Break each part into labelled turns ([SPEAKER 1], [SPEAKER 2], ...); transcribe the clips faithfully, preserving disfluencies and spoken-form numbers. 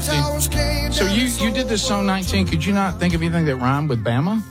[SPEAKER 1] nineteen. So you, you did this song nineteen. Could you not think of anything that rhymed with Bama?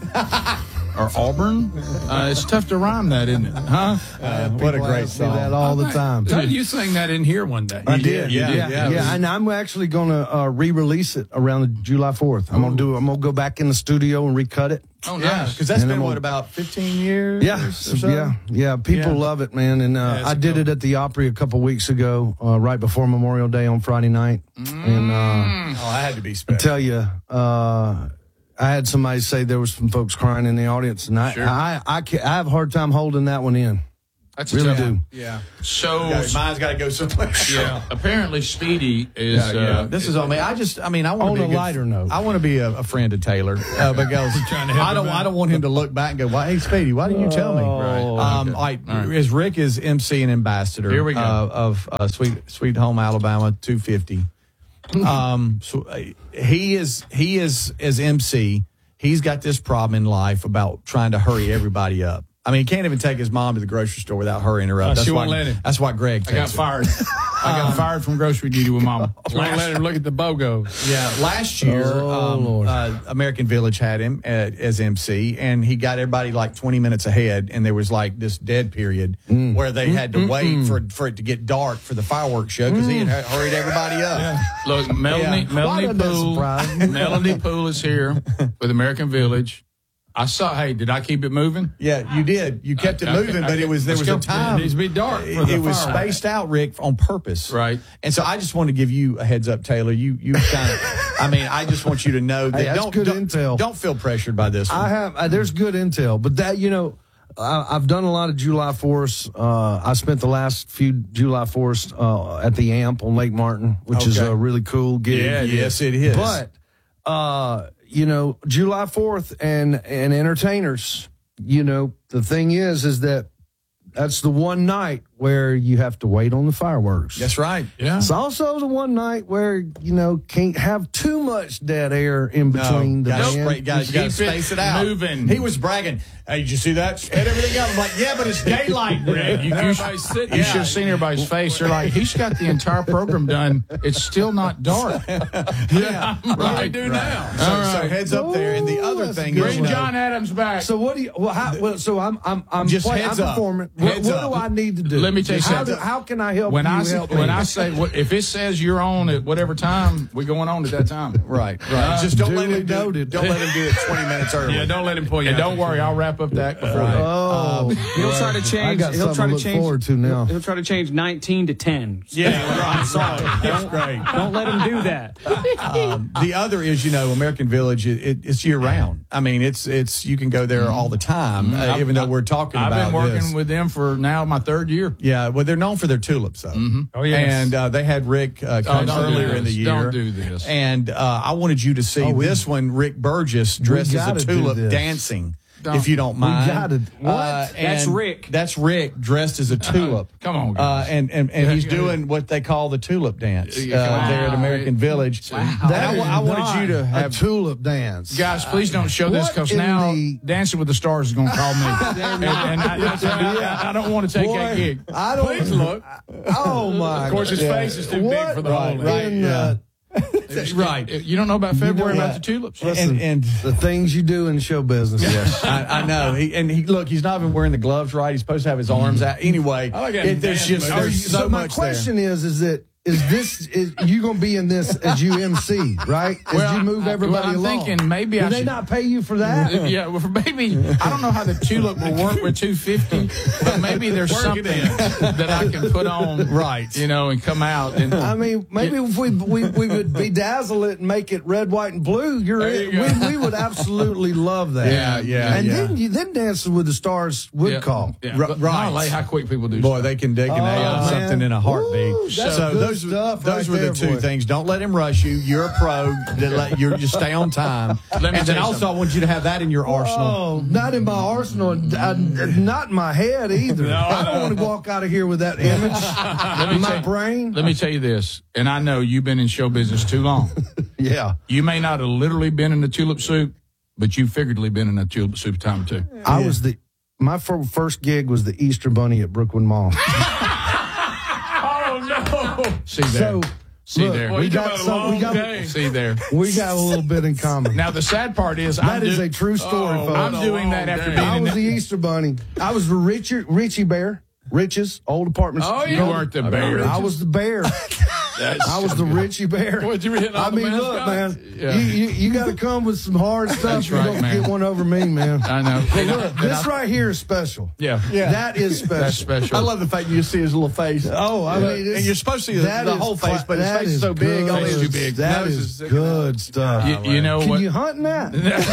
[SPEAKER 1] Or Auburn? Uh, it's tough to rhyme that, isn't it? Huh?
[SPEAKER 2] Uh, what a great song.
[SPEAKER 3] that all the time.
[SPEAKER 1] Todd, you sang that in here one day.
[SPEAKER 3] I did.
[SPEAKER 1] You
[SPEAKER 3] Yeah,
[SPEAKER 1] did.
[SPEAKER 3] yeah, yeah.
[SPEAKER 1] yeah.
[SPEAKER 3] And I'm actually going to uh, re-release it around the July fourth. I'm going to do. I'm going to go back in the studio and recut it.
[SPEAKER 1] Oh,
[SPEAKER 2] Yeah,
[SPEAKER 1] nice.
[SPEAKER 2] because that's
[SPEAKER 3] And
[SPEAKER 2] been,
[SPEAKER 3] I'm
[SPEAKER 2] what,
[SPEAKER 3] on-
[SPEAKER 2] about fifteen years
[SPEAKER 3] Yeah,
[SPEAKER 2] or so?
[SPEAKER 3] yeah, yeah. People
[SPEAKER 2] Yeah.
[SPEAKER 3] love it, man. And uh,
[SPEAKER 2] Yeah, it's
[SPEAKER 3] I did
[SPEAKER 2] cool.
[SPEAKER 3] it at the Opry a couple weeks ago, uh, right before Memorial Day on Friday night. And uh,
[SPEAKER 2] Oh, I had to be
[SPEAKER 3] I
[SPEAKER 2] special.
[SPEAKER 3] tell you, uh, I had somebody say there was some folks crying in the audience, and I,
[SPEAKER 1] Sure.
[SPEAKER 3] I, I, ca- I have a hard time holding that one in.
[SPEAKER 1] That's
[SPEAKER 3] Really
[SPEAKER 1] tough.
[SPEAKER 3] do.
[SPEAKER 2] Yeah.
[SPEAKER 1] So,
[SPEAKER 2] Yeah, mine's got to go somewhere.
[SPEAKER 1] yeah, apparently Speedy is.
[SPEAKER 2] Yeah, yeah.
[SPEAKER 1] Uh,
[SPEAKER 2] This is on me. I just, I mean, I want
[SPEAKER 3] On
[SPEAKER 2] to be
[SPEAKER 3] a
[SPEAKER 2] good-
[SPEAKER 3] lighter note.
[SPEAKER 2] I want to be a, a friend of Taylor uh, because
[SPEAKER 1] Trying to help
[SPEAKER 2] I don't,
[SPEAKER 1] him out.
[SPEAKER 2] I don't want him to look back and go, "Why, hey, Speedy, why didn't you tell me?"
[SPEAKER 1] Right.
[SPEAKER 2] Um,
[SPEAKER 1] Okay.
[SPEAKER 2] like,
[SPEAKER 1] All right.
[SPEAKER 2] as Rick is M C and ambassador
[SPEAKER 1] Here we go.
[SPEAKER 2] Uh, of uh, Sweet Sweet Home Alabama two fifty. um, so uh, he is he is as M C. He's got this problem in life about trying to hurry everybody up. I mean, he can't even take his mom to the grocery store without hurrying her up.
[SPEAKER 1] Uh,
[SPEAKER 2] that's
[SPEAKER 1] she
[SPEAKER 2] why.
[SPEAKER 1] won't let him.
[SPEAKER 2] That's why Greg
[SPEAKER 1] I got
[SPEAKER 2] takes it.
[SPEAKER 1] fired. I got fired from grocery duty with Mama. Won't let him look at the BOGOs.
[SPEAKER 2] Yeah, last year,
[SPEAKER 3] Oh,
[SPEAKER 2] um,
[SPEAKER 3] Lord.
[SPEAKER 2] uh, American Village had him at, as M C, and he got everybody like twenty minutes ahead, and there was like this dead period
[SPEAKER 3] Mm.
[SPEAKER 2] where they had to wait for for it to get dark for the fireworks show because he had hu- hurried everybody up.
[SPEAKER 1] Look, Melanie,
[SPEAKER 2] Yeah.
[SPEAKER 1] Melanie
[SPEAKER 3] Why doesn't that
[SPEAKER 1] Poole,
[SPEAKER 3] surprise me?
[SPEAKER 1] Melanie Poole is here with American Village. I saw. Hey, did I keep it moving?
[SPEAKER 2] Yeah, you did. You kept it
[SPEAKER 1] Okay,
[SPEAKER 2] moving, but
[SPEAKER 1] okay.
[SPEAKER 2] it was there
[SPEAKER 1] Let's
[SPEAKER 2] was a
[SPEAKER 1] go.
[SPEAKER 2] time.
[SPEAKER 1] It needs to be dark for
[SPEAKER 2] It,
[SPEAKER 1] the
[SPEAKER 2] it was
[SPEAKER 1] fireworks.
[SPEAKER 2] spaced out, Rick, on purpose.
[SPEAKER 1] Right.
[SPEAKER 2] And so I just want to give you a heads up, Taylor. You you kind of. I mean, I just want you to know that
[SPEAKER 3] Hey, that's
[SPEAKER 2] don't
[SPEAKER 3] good
[SPEAKER 2] don't,
[SPEAKER 3] intel.
[SPEAKER 2] don't feel pressured by this one.
[SPEAKER 3] I have. Uh, there's good intel, but that you know, I, I've done a lot of July fourths. Uh, I spent the last few July fourths uh, at the A M P on Lake Martin, which is
[SPEAKER 2] Okay.
[SPEAKER 3] a really cool gig.
[SPEAKER 1] Yeah,
[SPEAKER 2] yes, it is.
[SPEAKER 3] But uh, you know, July fourth and and entertainers. You know, the thing is, is that that's the one night where you have to wait on the fireworks.
[SPEAKER 2] That's right.
[SPEAKER 1] Yeah.
[SPEAKER 3] It's also the one night where, you know, can't have too much dead air in between the
[SPEAKER 2] gotta
[SPEAKER 3] band.
[SPEAKER 2] spray- gotta-
[SPEAKER 1] Keep
[SPEAKER 2] gotta
[SPEAKER 1] it
[SPEAKER 2] space it out.
[SPEAKER 1] moving.
[SPEAKER 2] He was bragging. Hey, did you see that? Sped everything up. I'm like, yeah, but it's daylight, Rick.
[SPEAKER 1] You, you, should, you should have seen everybody's face. They're like, he's got the entire program done. It's still not dark.
[SPEAKER 2] Yeah,
[SPEAKER 1] What do we do now?
[SPEAKER 2] So,
[SPEAKER 1] All
[SPEAKER 2] so
[SPEAKER 1] right.
[SPEAKER 2] heads up there. And the
[SPEAKER 3] Ooh,
[SPEAKER 2] other
[SPEAKER 3] that's
[SPEAKER 2] thing
[SPEAKER 3] good.
[SPEAKER 2] is,
[SPEAKER 1] Bring
[SPEAKER 2] you know,
[SPEAKER 1] John Adams back.
[SPEAKER 3] So what do you? Well, how, well so I'm I'm I'm
[SPEAKER 2] Just
[SPEAKER 3] play,
[SPEAKER 2] heads
[SPEAKER 3] I'm
[SPEAKER 2] up.
[SPEAKER 3] performing. What,
[SPEAKER 2] Heads
[SPEAKER 3] what
[SPEAKER 2] up.
[SPEAKER 3] do I need to do?
[SPEAKER 1] Let me tell you
[SPEAKER 3] how,
[SPEAKER 1] something.
[SPEAKER 3] do- how can I help
[SPEAKER 1] when
[SPEAKER 3] you?
[SPEAKER 1] I say,
[SPEAKER 3] help
[SPEAKER 1] when
[SPEAKER 3] me?
[SPEAKER 1] I say what, if it says you're on at whatever time, we're going on at that time.
[SPEAKER 2] right, right. Just don't let
[SPEAKER 3] duly
[SPEAKER 2] him do
[SPEAKER 3] noted.
[SPEAKER 2] Don't let him do it twenty minutes early.
[SPEAKER 1] Yeah, don't let him pull you. And don't worry, I'll wrap up that before.
[SPEAKER 2] Right.
[SPEAKER 3] Oh,
[SPEAKER 4] He'll try to
[SPEAKER 3] I
[SPEAKER 4] change.
[SPEAKER 3] got
[SPEAKER 4] He'll
[SPEAKER 3] something
[SPEAKER 4] try
[SPEAKER 3] to
[SPEAKER 4] to
[SPEAKER 3] look
[SPEAKER 4] change.
[SPEAKER 3] forward to now.
[SPEAKER 4] He'll try to change nineteen to ten.
[SPEAKER 2] Yeah, right. Sorry. That's great.
[SPEAKER 4] Don't let him do that.
[SPEAKER 2] Um, the other is, you know, American Village. It, it, it's year round. I mean, it's it's you can go there all the time, uh,
[SPEAKER 1] I've-
[SPEAKER 2] even though we're talking
[SPEAKER 1] I've
[SPEAKER 2] about
[SPEAKER 1] been working
[SPEAKER 2] this.
[SPEAKER 1] with them for now my third year.
[SPEAKER 2] Yeah, well, they're known for their tulips, though.
[SPEAKER 1] Oh, yes.
[SPEAKER 2] And uh, they had Rick uh, come
[SPEAKER 1] don't do
[SPEAKER 2] earlier in the
[SPEAKER 1] this.
[SPEAKER 2] year.
[SPEAKER 1] Don't do this.
[SPEAKER 2] And uh, I wanted you to see
[SPEAKER 3] Oh, we-
[SPEAKER 2] this one, Rick Burgess dressed as
[SPEAKER 3] gotta
[SPEAKER 2] a
[SPEAKER 3] do
[SPEAKER 2] tulip
[SPEAKER 3] this.
[SPEAKER 2] dancing.
[SPEAKER 1] Don't.
[SPEAKER 2] If you don't
[SPEAKER 3] We
[SPEAKER 2] mind,
[SPEAKER 3] gotta- what?
[SPEAKER 2] Uh,
[SPEAKER 4] That's
[SPEAKER 2] and
[SPEAKER 4] Rick.
[SPEAKER 2] That's Rick dressed as a tulip.
[SPEAKER 1] Come on,
[SPEAKER 2] uh,
[SPEAKER 1] guys.
[SPEAKER 2] and and, and
[SPEAKER 1] Yeah,
[SPEAKER 2] he's
[SPEAKER 1] yeah.
[SPEAKER 2] doing what they call the tulip dance uh,
[SPEAKER 1] Yeah, come on.
[SPEAKER 2] there at American Village.
[SPEAKER 1] Wow.
[SPEAKER 2] And
[SPEAKER 3] That
[SPEAKER 2] I,
[SPEAKER 3] is
[SPEAKER 2] wa- I wanted
[SPEAKER 3] not
[SPEAKER 2] you to
[SPEAKER 3] a
[SPEAKER 2] have
[SPEAKER 3] tulip dance.
[SPEAKER 1] Guys, please don't show this
[SPEAKER 3] What
[SPEAKER 1] because
[SPEAKER 3] in
[SPEAKER 1] now
[SPEAKER 3] the-
[SPEAKER 1] Dancing with the Stars is going to call me. and and I, that's- I, I don't want to take that
[SPEAKER 3] Boy,
[SPEAKER 1] gig.
[SPEAKER 3] I don't.
[SPEAKER 1] Please look.
[SPEAKER 3] Oh my!
[SPEAKER 1] Of course, his
[SPEAKER 3] God.
[SPEAKER 1] face is too
[SPEAKER 3] What
[SPEAKER 1] big for the
[SPEAKER 2] Right,
[SPEAKER 1] whole
[SPEAKER 2] right,
[SPEAKER 3] in
[SPEAKER 2] yeah.
[SPEAKER 3] the-
[SPEAKER 2] right.
[SPEAKER 1] You don't know about February
[SPEAKER 2] know
[SPEAKER 1] about
[SPEAKER 2] what?
[SPEAKER 1] the tulips?
[SPEAKER 3] Listen,
[SPEAKER 2] And, and
[SPEAKER 3] the things you do in show business. Yes.
[SPEAKER 2] I, I know. He, and he look, he's not even wearing the gloves right. He's supposed to have his arms out. Anyway,
[SPEAKER 1] I like that
[SPEAKER 2] it, there's
[SPEAKER 1] dance
[SPEAKER 2] just
[SPEAKER 1] move.
[SPEAKER 2] there's so,
[SPEAKER 3] so my
[SPEAKER 2] much
[SPEAKER 3] question is, is that is this is you gonna be in this as you M C, right? As
[SPEAKER 1] Well,
[SPEAKER 3] you move
[SPEAKER 1] I-
[SPEAKER 3] everybody
[SPEAKER 1] well, I'm
[SPEAKER 3] along.
[SPEAKER 1] thinking maybe
[SPEAKER 3] do
[SPEAKER 1] I
[SPEAKER 3] they
[SPEAKER 1] should-
[SPEAKER 3] not pay you for that?
[SPEAKER 1] Yeah, well, for maybe I don't know how the tulip will work with two fifty, but maybe there's something that I can put on,
[SPEAKER 2] Right.
[SPEAKER 1] You know, and come out. And
[SPEAKER 3] I mean, maybe if we, we we would bedazzle it and make it red, white, and blue. You're
[SPEAKER 1] There
[SPEAKER 3] in,
[SPEAKER 1] you go.
[SPEAKER 3] we, we would absolutely love that.
[SPEAKER 2] Yeah, yeah,
[SPEAKER 3] And
[SPEAKER 2] yeah.
[SPEAKER 3] then you then Dancing with the Stars would
[SPEAKER 1] yeah,
[SPEAKER 3] call.
[SPEAKER 1] yeah.
[SPEAKER 2] Ri-
[SPEAKER 1] But
[SPEAKER 2] right.
[SPEAKER 1] golly, how quick people do.
[SPEAKER 2] boy,
[SPEAKER 1] stuff.
[SPEAKER 2] they can they can
[SPEAKER 3] Oh,
[SPEAKER 2] nail
[SPEAKER 3] man.
[SPEAKER 2] something in a heartbeat.
[SPEAKER 3] Ooh, that's
[SPEAKER 2] so
[SPEAKER 3] good
[SPEAKER 2] those
[SPEAKER 3] stuff
[SPEAKER 2] those
[SPEAKER 3] right
[SPEAKER 2] were the
[SPEAKER 3] there,
[SPEAKER 2] two
[SPEAKER 3] boy.
[SPEAKER 2] things. Don't let him rush you. You're a pro. That let you just stay on time.
[SPEAKER 1] Let me
[SPEAKER 2] and
[SPEAKER 1] tell
[SPEAKER 2] then
[SPEAKER 1] you
[SPEAKER 2] also,
[SPEAKER 1] something.
[SPEAKER 2] I want you to have that in your arsenal.
[SPEAKER 3] Oh, not in my arsenal, uh, not in my head either. I don't want to walk out of here with that image in my
[SPEAKER 1] tell you-
[SPEAKER 3] brain.
[SPEAKER 1] Let me tell you this, and I know you've been in show business too long.
[SPEAKER 3] Yeah.
[SPEAKER 1] You may not have literally been in the tulip soup, but you figuratively been in the tulip soup time too.
[SPEAKER 3] I was the my fir- first gig was the Easter Bunny at Brookwood Mall.
[SPEAKER 1] Oh no! See there.
[SPEAKER 3] So,
[SPEAKER 1] See
[SPEAKER 3] Look,
[SPEAKER 1] there.
[SPEAKER 3] we
[SPEAKER 1] We
[SPEAKER 3] got some. We got.
[SPEAKER 1] See there.
[SPEAKER 3] We got a little bit in common.
[SPEAKER 1] Now the sad part is
[SPEAKER 3] That
[SPEAKER 1] I'm
[SPEAKER 3] is
[SPEAKER 1] do-
[SPEAKER 3] a true story,
[SPEAKER 1] Oh,
[SPEAKER 3] folks.
[SPEAKER 1] I'm doing that after being
[SPEAKER 3] I
[SPEAKER 1] in
[SPEAKER 3] was
[SPEAKER 1] the-
[SPEAKER 3] the Easter Bunny. I was the Richard Richie Bear. Rich's old apartment.
[SPEAKER 1] Oh, you weren't the bear.
[SPEAKER 3] I was the bear. I was the Richie Bear.
[SPEAKER 1] What, you were hitting all
[SPEAKER 3] I
[SPEAKER 1] the
[SPEAKER 3] mean, look,
[SPEAKER 1] mascots?
[SPEAKER 3] man.
[SPEAKER 1] Yeah.
[SPEAKER 3] You, you, you got to come with some hard stuff.
[SPEAKER 1] That's
[SPEAKER 3] You
[SPEAKER 1] right,
[SPEAKER 3] don't
[SPEAKER 1] man.
[SPEAKER 3] get one over me, man.
[SPEAKER 1] I know.
[SPEAKER 3] But look, this right here is special.
[SPEAKER 1] Yeah.
[SPEAKER 2] Yeah.
[SPEAKER 3] That is special.
[SPEAKER 1] That's special.
[SPEAKER 2] I love the fact you see his little face.
[SPEAKER 3] Oh, I mean, it's-
[SPEAKER 2] and you're supposed to see the,
[SPEAKER 3] that
[SPEAKER 2] the
[SPEAKER 3] is
[SPEAKER 2] whole face,
[SPEAKER 3] cla-
[SPEAKER 2] but his
[SPEAKER 3] that
[SPEAKER 2] face is so big.
[SPEAKER 3] good.
[SPEAKER 2] All
[SPEAKER 1] Face
[SPEAKER 2] his
[SPEAKER 1] too big.
[SPEAKER 3] That
[SPEAKER 2] nose
[SPEAKER 3] is
[SPEAKER 2] sticking
[SPEAKER 3] good
[SPEAKER 2] out.
[SPEAKER 3] stuff.
[SPEAKER 1] You, you know
[SPEAKER 3] Can
[SPEAKER 1] what?
[SPEAKER 3] you hunt that?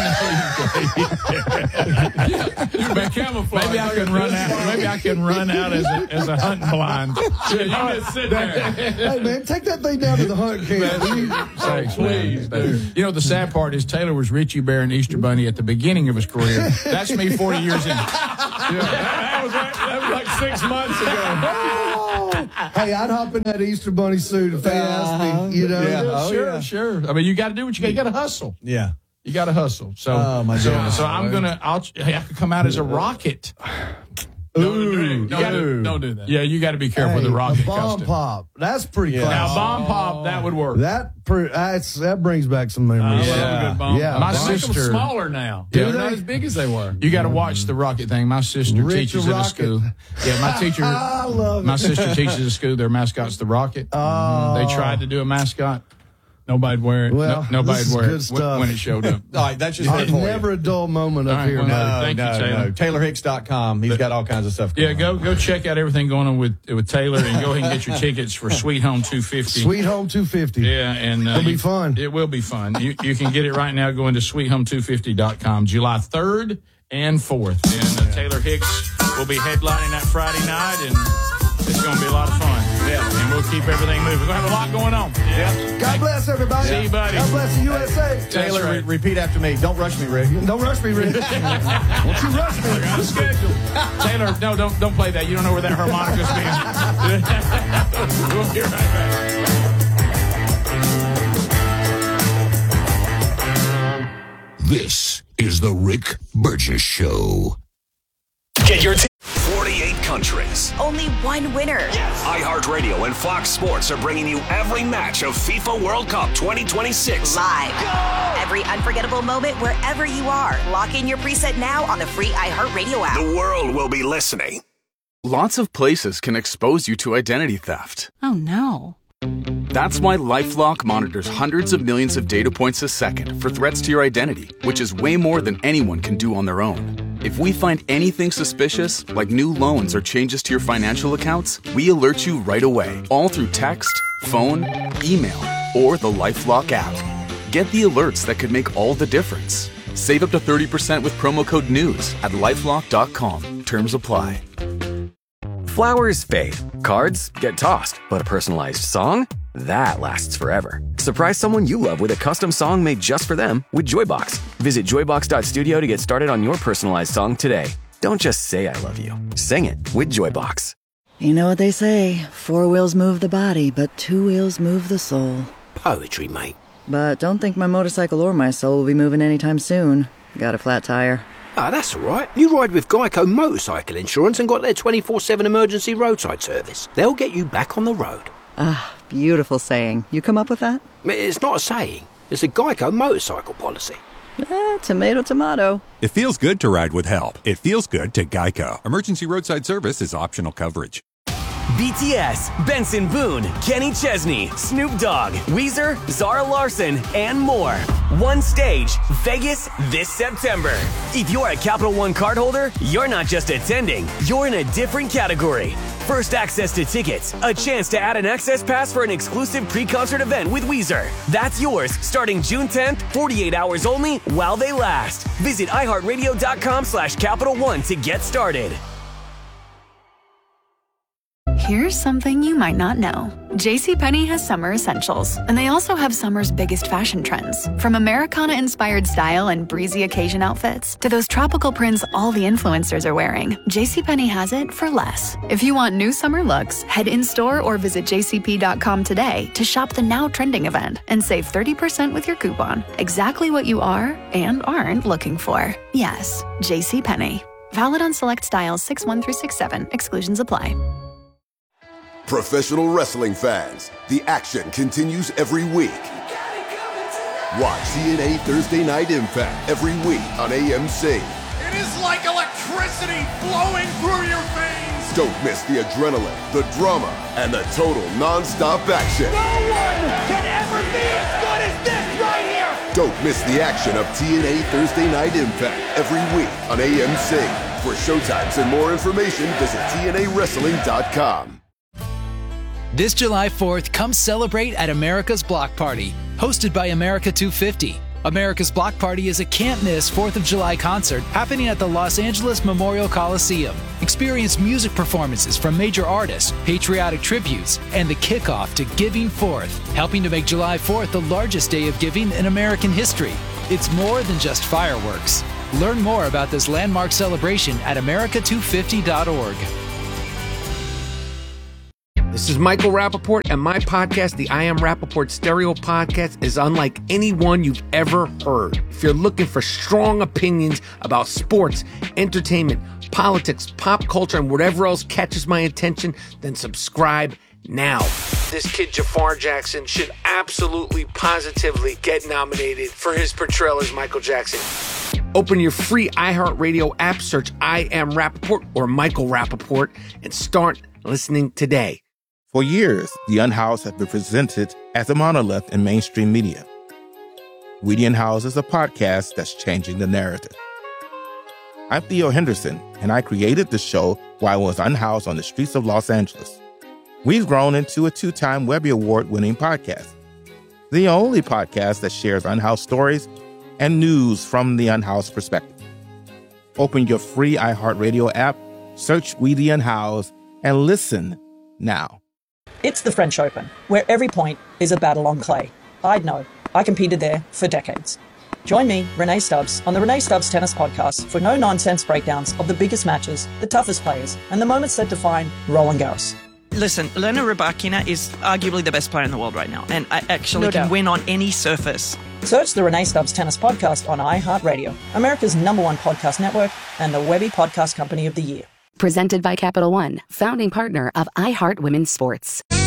[SPEAKER 1] You've been camouflaged. Maybe I can run out. Maybe I can run out as a, as a hunting blind. Yeah, you just sit there.
[SPEAKER 3] Hey, man, take that thing down to the hunt camp.
[SPEAKER 1] Say, please, dude. You know, the sad part is Taylor was Richie Bear and Easter Bunny at the beginning of his career. That's me forty years in. Yeah, that, was like, that was like six months ago.
[SPEAKER 3] Hey, I'd hop in that Easter Bunny suit if they asked me. You know,
[SPEAKER 2] Yeah.
[SPEAKER 1] Yeah,
[SPEAKER 2] Oh,
[SPEAKER 1] sure,
[SPEAKER 2] yeah.
[SPEAKER 1] sure. I mean, you got to do what you got. You got to hustle.
[SPEAKER 2] Yeah.
[SPEAKER 1] You got to hustle. So,
[SPEAKER 2] Oh, my
[SPEAKER 1] so,
[SPEAKER 2] goodness.
[SPEAKER 1] so I'm gonna. I'll. I could come out as a rocket.
[SPEAKER 3] Ooh,
[SPEAKER 1] Don't do, don't do that. Yeah, you got to be careful
[SPEAKER 3] hey,
[SPEAKER 1] with the rocket
[SPEAKER 3] a bomb
[SPEAKER 1] costume.
[SPEAKER 3] pop. That's pretty
[SPEAKER 1] Now,
[SPEAKER 3] classy.
[SPEAKER 1] bomb pop, that would work.
[SPEAKER 3] That per, that's, that brings back some memories.
[SPEAKER 1] I love a good bomb
[SPEAKER 3] Yeah,
[SPEAKER 1] pop. My
[SPEAKER 3] bomb-
[SPEAKER 1] sister.
[SPEAKER 4] Make them smaller now.
[SPEAKER 1] Yeah.
[SPEAKER 4] They're not as big as they were.
[SPEAKER 1] You got to watch the rocket thing. My sister
[SPEAKER 3] Rich
[SPEAKER 1] teaches at a
[SPEAKER 3] Rocket.
[SPEAKER 1] school. Yeah, my teacher.
[SPEAKER 3] I love
[SPEAKER 1] My
[SPEAKER 3] it.
[SPEAKER 1] sister teaches at a school. Their mascot's the rocket.
[SPEAKER 3] Oh.
[SPEAKER 1] They tried to do a mascot. Nobody'd wear it.
[SPEAKER 3] Well,
[SPEAKER 1] no, nobody'd
[SPEAKER 3] this is
[SPEAKER 1] wear
[SPEAKER 3] good
[SPEAKER 1] it when,
[SPEAKER 3] stuff.
[SPEAKER 1] when it showed up.
[SPEAKER 2] All right, that's just
[SPEAKER 3] There's
[SPEAKER 2] it for you.
[SPEAKER 3] never a dull moment
[SPEAKER 1] All
[SPEAKER 3] up
[SPEAKER 1] right,
[SPEAKER 3] here,
[SPEAKER 1] well,
[SPEAKER 3] buddy.
[SPEAKER 1] no. Thank you, Taylor.
[SPEAKER 2] Taylor Hicks dot com. He's got all kinds of stuff going
[SPEAKER 1] Yeah, go go check out everything going on with with Taylor and go ahead and get your tickets for Sweet Home two fifty.
[SPEAKER 3] Sweet Home two fifty.
[SPEAKER 1] Yeah, and uh,
[SPEAKER 3] It'll be
[SPEAKER 1] you-
[SPEAKER 3] fun.
[SPEAKER 1] It will be fun. You you can get it right now going to sweet home two fifty dot com, July third and fourth. And uh, Taylor Hicks will be headlining that Friday night, and it's going to be a lot of fun. Yeah, and we'll keep everything moving. We're going to have a lot going on. Yeah.
[SPEAKER 3] God bless everybody.
[SPEAKER 1] See you, buddy.
[SPEAKER 3] God bless the U S A.
[SPEAKER 1] That's
[SPEAKER 2] Taylor,
[SPEAKER 1] right.
[SPEAKER 2] re- repeat after me. Don't rush me, Rick.
[SPEAKER 3] Don't rush me, Rick. Don't you rush me.
[SPEAKER 1] I'm scheduled. Taylor, no, don't don't play that. You don't know where that harmonica's being. We'll be right back.
[SPEAKER 5] This is the Rick Burgess Show.
[SPEAKER 6] Get your t- forty-eight countries.
[SPEAKER 7] Only one winner.
[SPEAKER 6] iHeartRadio and Fox Sports are bringing you every match of FIFA World Cup twenty twenty-six.
[SPEAKER 7] Live. Every unforgettable moment wherever you are. Lock in your preset now on the free iHeartRadio app.
[SPEAKER 6] The world will be listening.
[SPEAKER 8] Lots of places can expose you to identity theft.
[SPEAKER 9] Oh no.
[SPEAKER 8] That's why LifeLock monitors hundreds of millions of data points a second for threats to your identity, which is way more than anyone can do on their own. If we find anything suspicious, like new loans or changes to your financial accounts, we alert you right away, all through text, phone, email, or the LifeLock app. Get the alerts that could make all the difference. Save up to thirty percent with promo code NEWS at lifelock dot com. Terms apply.
[SPEAKER 10] Flowers fade, cards get tossed, but a personalized song? That lasts forever. Surprise someone you love with a custom song made just for them with Joybox. Visit joybox dot studio to get started on your personalized song today. Don't just say I love you. Sing it with Joybox.
[SPEAKER 9] You know what they say, four wheels move the body, but two wheels move the soul.
[SPEAKER 5] Poetry, mate.
[SPEAKER 9] But don't think my motorcycle or my soul will be moving anytime soon. Got a flat tire.
[SPEAKER 5] Ah, that's all right. You ride with Geico Motorcycle Insurance and got their twenty-four seven emergency roadside service. They'll get you back on the road.
[SPEAKER 9] Ah, beautiful saying. You come up with that?
[SPEAKER 5] It's not a saying. It's a Geico motorcycle policy.
[SPEAKER 9] Eh, tomato, tomato.
[SPEAKER 11] It feels good to ride with help. It feels good to Geico. Emergency roadside service is optional coverage.
[SPEAKER 10] B T S, Benson Boone, Kenny Chesney, Snoop Dogg, Weezer, Zara Larson, and more. One stage, Vegas this September. If you're a Capital One cardholder, you're not just attending, you're in a different category. First access to tickets, a chance to add an access pass for an exclusive pre-concert event with Weezer. That's yours starting June tenth, forty-eight hours only while they last. Visit iHeartRadio dot com slash Capital One to get started.
[SPEAKER 12] Here's something you might not know. JCPenney has summer essentials, and they also have summer's biggest fashion trends. From Americana-inspired style and breezy occasion outfits to those tropical prints all the influencers are wearing, JCPenney has it for less. If you want new summer looks, head in-store or visit j c p dot com today to shop the now trending event and save thirty percent with your coupon. Exactly what you are and aren't looking for. Yes, JCPenney. Valid on select styles six one through six seven. Exclusions apply.
[SPEAKER 13] Professional wrestling fans, the action continues every week. Watch T N A Thursday Night Impact every week on A M C.
[SPEAKER 14] It is like electricity flowing through your veins.
[SPEAKER 13] Don't miss the adrenaline, the drama, and the total non-stop action.
[SPEAKER 14] No one can ever be as good as this right here.
[SPEAKER 13] Don't miss the action of T N A Thursday Night Impact every week on A M C. For showtimes and more information, visit T N A wrestling dot com.
[SPEAKER 15] This July fourth, come celebrate at America's Block Party, hosted by America two fifty. America's Block Party is a can't-miss fourth of July concert happening at the Los Angeles Memorial Coliseum. Experience music performances from major artists, patriotic tributes, and the kickoff to Giving Fourth, helping to make July fourth the largest day of giving in American history. It's more than just fireworks. Learn more about this landmark celebration at America two fifty dot org.
[SPEAKER 5] This is Michael Rappaport, and my podcast, the I Am Rappaport Stereo Podcast, is unlike any one you've ever heard. If you're looking for strong opinions about sports, entertainment, politics, pop culture, and whatever else catches my attention, then subscribe now. This kid, Jafar Jackson, should absolutely, positively get nominated for his portrayal as Michael Jackson. Open your free iHeartRadio app, search I Am Rappaport or Michael Rappaport, and start listening today.
[SPEAKER 16] For years, The Unhoused has been presented as a monolith in mainstream media. We The Unhoused is a podcast that's changing the narrative. I'm Theo Henderson, and I created the show while I was unhoused on the streets of Los Angeles. We've grown into a two-time Webby Award-winning podcast, the only podcast that shares unhoused stories and news from the unhoused perspective. Open your free iHeartRadio app, search We The Unhoused, and listen now.
[SPEAKER 17] It's the French Open, where every point is a battle on clay. I'd know. I competed there for decades. Join me, Renee Stubbs, on the Renee Stubbs Tennis Podcast for no-nonsense breakdowns of the biggest matches, the toughest players, and the moments that define Roland Garros.
[SPEAKER 18] Listen, Elena Rybakina is arguably the best player in the world right now, and I actually
[SPEAKER 17] No
[SPEAKER 18] can
[SPEAKER 17] doubt.
[SPEAKER 18] win on any surface.
[SPEAKER 17] Search the Renee Stubbs Tennis Podcast on iHeartRadio, America's number one podcast network, and the Webby Podcast Company of the Year.
[SPEAKER 19] Presented by Capital One, founding partner of iHeart Women's Sports.